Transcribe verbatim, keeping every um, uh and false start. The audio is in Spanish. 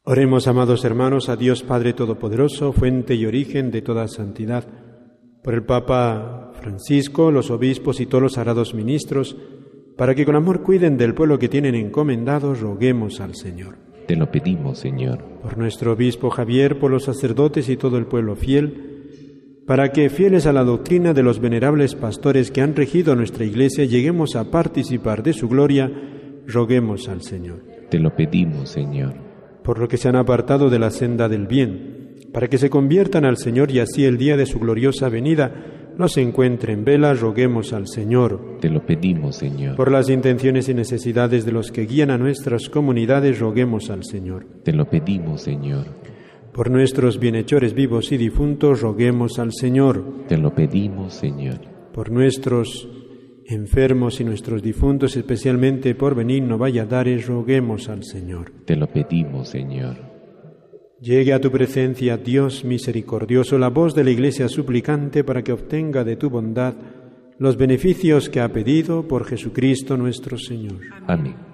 Oremos, amados hermanos, a Dios Padre Todopoderoso, fuente y origen de toda santidad, por el Papa Francisco, los obispos y todos los sagrados ministros, para que con amor cuiden del pueblo que tienen encomendado, roguemos al Señor. Te lo pedimos, Señor. Por nuestro obispo Javier, por los sacerdotes y todo el pueblo fiel, para que, fieles a la doctrina de los venerables pastores que han regido nuestra Iglesia, lleguemos a participar de su gloria, roguemos al Señor. Te lo pedimos, Señor. Por lo que se han apartado de la senda del bien, para que se conviertan al Señor y así el día de su gloriosa venida nos encuentre en vela, roguemos al Señor. Te lo pedimos, Señor. Por las intenciones y necesidades de los que guían a nuestras comunidades, roguemos al Señor. Te lo pedimos, Señor. Por nuestros bienhechores vivos y difuntos, roguemos al Señor. Te lo pedimos, Señor. Por nuestros enfermos y nuestros difuntos, especialmente por Benigno Valladares, roguemos al Señor. Te lo pedimos, Señor. Llegue a tu presencia, Dios misericordioso, la voz de la Iglesia suplicante para que obtenga de tu bondad los beneficios que ha pedido por Jesucristo nuestro Señor. Amén.